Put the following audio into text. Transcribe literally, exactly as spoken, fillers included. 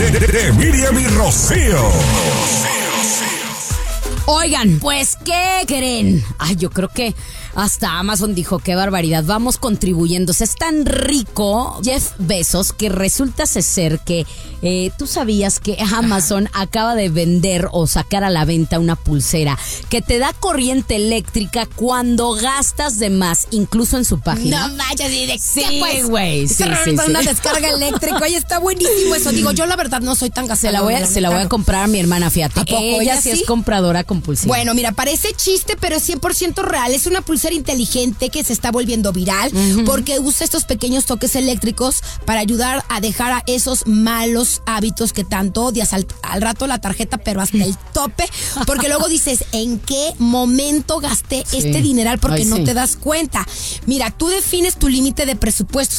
de, de, de Miriam y Rocío. Oigan, pues, ¿qué creen? Ay, yo creo que hasta Amazon dijo, qué barbaridad, vamos contribuyendo. Es tan rico Jeff Bezos que resulta ser que eh, tú sabías que Amazon Ajá. acaba de vender o sacar a la venta una pulsera que te da corriente eléctrica cuando gastas de más, incluso en su página. No vayas y de Sí, pues, güey, sí, sí, una sí. descarga eléctrica. Oye, está buenísimo eso. Digo, yo la verdad no soy tan Se gastadora. la voy a, se la voy a comprar a mi hermana, fíjate. ¿A poco? Ella, ¿Ella sí sí? es compradora compulsiva. Bueno, mira, parece chiste, pero es cien por ciento real. Es una pulsera inteligente que se está volviendo viral uh-huh. porque usa estos pequeños toques eléctricos para ayudar a dejar a esos malos hábitos que tanto odias. Al, al rato la tarjeta, pero hasta el tope, porque luego dices, ¿en qué momento gasté sí. este dineral? Porque Ay, no sí. te das cuenta. Mira, tú defines tu límite de presupuesto.